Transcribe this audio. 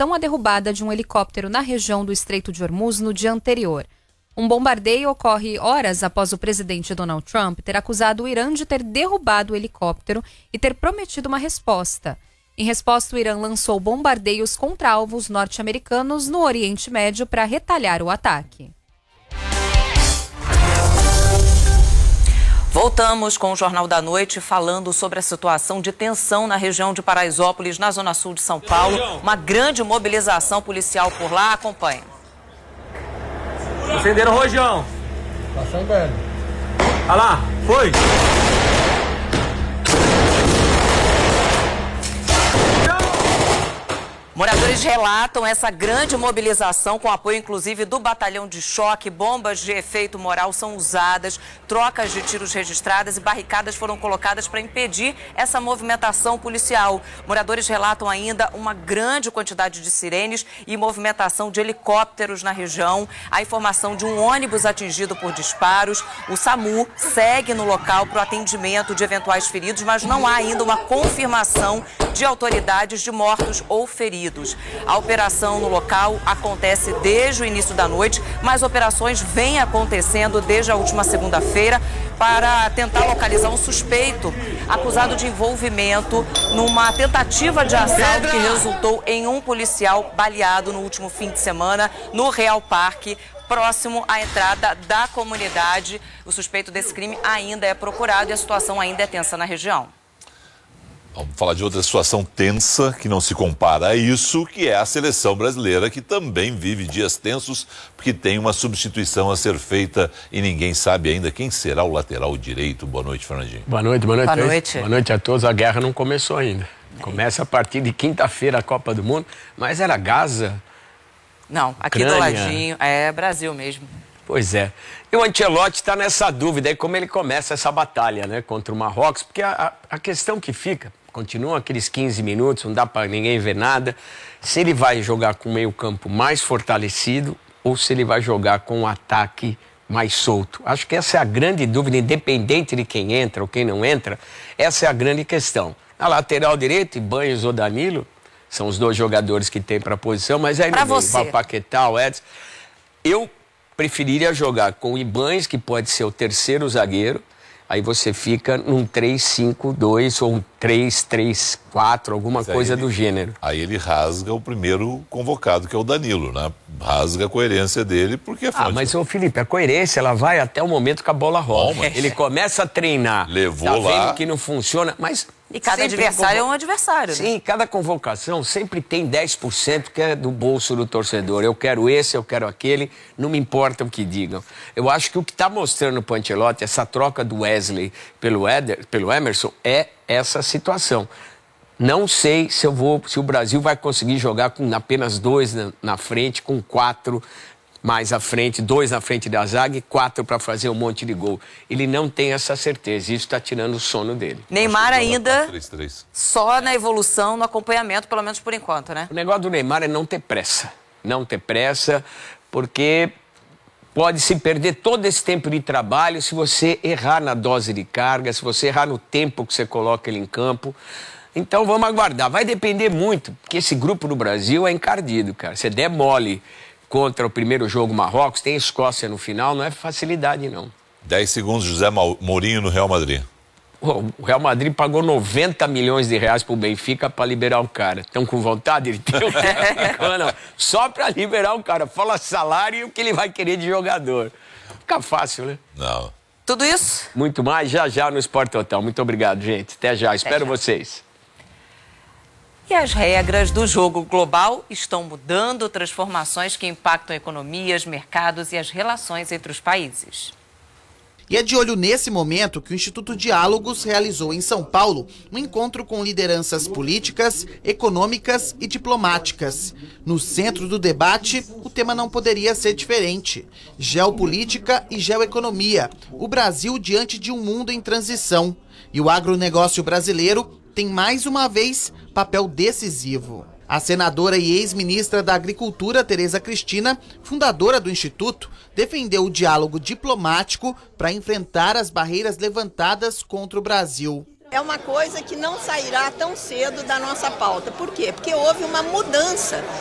investigação à derrubada de um helicóptero na região do Estreito de Hormuz no dia anterior. Um bombardeio ocorre horas após o presidente Donald Trump ter acusado o Irã de ter derrubado o helicóptero e ter prometido uma resposta. Em resposta, o Irã lançou bombardeios contra alvos norte-americanos no Oriente Médio para retalhar o ataque. Voltamos com o Jornal da Noite falando sobre a situação de tensão na região de Paraisópolis, na zona sul de São Paulo. Uma grande mobilização policial por lá. Acompanhe. Acenderam o rojão. Tá acendendo. Olha lá, foi. Moradores relatam essa grande mobilização com apoio inclusive do batalhão de choque. Bombas de efeito moral são usadas, trocas de tiros registradas e barricadas foram colocadas para impedir essa movimentação policial. Moradores relatam ainda uma grande quantidade de sirenes e movimentação de helicópteros na região. A informação de um ônibus atingido por disparos. O SAMU segue no local para o atendimento de eventuais feridos, mas não há ainda uma confirmação de autoridades de mortos ou feridos. A operação no local acontece desde o início da noite, mas operações vêm acontecendo desde a última segunda-feira para tentar localizar um suspeito acusado de envolvimento numa tentativa de assalto que resultou em um policial baleado no último fim de semana no Real Parque, próximo à entrada da comunidade. O suspeito desse crime ainda é procurado e a situação ainda é tensa na região. Vamos falar de outra situação tensa que não se compara a isso, que é a seleção brasileira, que também vive dias tensos, porque tem uma substituição a ser feita e ninguém sabe ainda quem será o lateral direito. Boa noite, Fernandinho. Boa noite, boa noite. Boa noite. Boa noite a todos. A guerra não começou ainda. Começa a partir de quinta-feira a Copa do Mundo, mas era Gaza? Não, aqui Ucrânia. do ladinho, é Brasil mesmo. Pois é. E o Ancelotti está nessa dúvida aí, como ele começa essa batalha, né, contra o Marrocos, porque a questão que fica, continuam aqueles 15 minutos, não dá para ninguém ver nada, se ele vai jogar com o meio-campo mais fortalecido ou se ele vai jogar com um ataque mais solto. Acho que essa é a grande dúvida, independente de quem entra ou quem não entra, essa é a grande questão. Na lateral direita, Ibanez ou Danilo, são os dois jogadores que tem para a posição, mas aí no meio, vai Paquetá, o Edson. Eu preferiria jogar com o Ibanez, que pode ser o terceiro zagueiro. Aí você fica num 3-5-2 ou um 3-3-4, alguma coisa do gênero. Aí ele rasga o primeiro convocado, que é o Danilo, né? Rasga a coerência dele, porque é fonte. Mas, ô Felipe, a coerência, ela vai até o momento que a bola rola. Ele começa a treinar. Levou tá lá. vendo que não funciona, mas... E cada adversário é um adversário, né? Sim, cada convocação sempre tem 10% que é do bolso do torcedor. Eu quero esse, eu quero aquele, não me importa o que digam. Eu acho que o que está mostrando para o Ancelotti, essa troca do Wesley pelo Emerson, é essa situação. Não sei se o Brasil vai conseguir jogar com apenas 2 na frente, com 4 mais à frente, 2 na frente da zaga e 4 para fazer um monte de gol. Ele não tem essa certeza, isso está tirando o sono dele. Neymar ainda 4-3-3. só na evolução, no acompanhamento, pelo menos por enquanto, né? O negócio do Neymar é não ter pressa. Não ter pressa, porque pode se perder todo esse tempo de trabalho se você errar na dose de carga, se você errar no tempo que você coloca ele em campo. Então vamos aguardar. Vai depender muito, porque esse grupo do Brasil é encardido, cara. Você der mole contra o primeiro jogo Marrocos, tem Escócia no final, não é facilidade, não. 10 segundos, José Mourinho no Real Madrid. O Real Madrid pagou 90 milhões de reais pro Benfica para liberar o cara. Estão com vontade de ter o técnico? Não. Só para liberar o cara. Fala salário e o que ele vai querer de jogador. Fica fácil, né? Não. Tudo isso? Muito mais já no Sport Total. Muito obrigado, gente. Até já. Espero vocês. E as regras do jogo global estão mudando, transformações que impactam economias, mercados e as relações entre os países. E é de olho nesse momento que o Instituto Diálogos realizou em São Paulo um encontro com lideranças políticas, econômicas e diplomáticas. No centro do debate, o tema não poderia ser diferente: geopolítica e geoeconomia, o Brasil diante de um mundo em transição. E o agronegócio brasileiro tem mais uma vez papel decisivo. A senadora e ex-ministra da Agricultura, Tereza Cristina, fundadora do Instituto, defendeu o diálogo diplomático para enfrentar as barreiras levantadas contra o Brasil. É uma coisa que não sairá tão cedo da nossa pauta. Por quê? Porque houve uma mudança